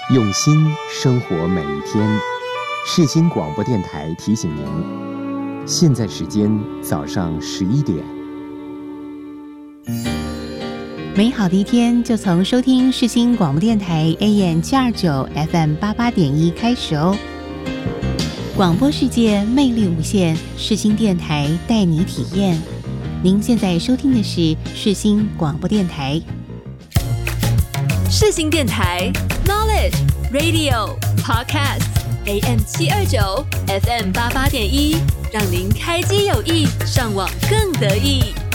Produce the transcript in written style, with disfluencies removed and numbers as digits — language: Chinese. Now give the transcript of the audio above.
用心生活每一天。世新广播电台提醒您，现在时间早上11点。 美好的一天就从收听世新广播电台 AM729 FM88.1 开始哦。广播世界魅力无限，世新电台带你体验。您现在收听的是世新广播电台。 世新电台 Knowledge Radio Podcast AM729 FM88.1，让您开机有益，上网更得意。